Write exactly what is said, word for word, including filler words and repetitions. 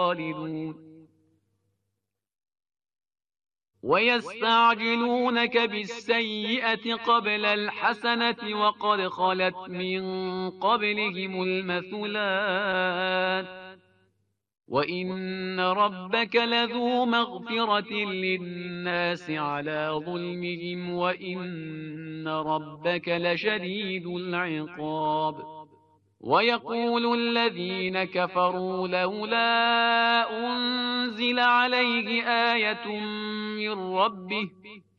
خالدون ويستعجلونك بالسيئة قبل الحسنة وقد خلت من قبلهم المثلات وإن ربك لذو مغفرة للناس على ظلمهم وإن ربك لشديد العقاب ويقول الذين كفروا لولا أنزل عليه آية من ربه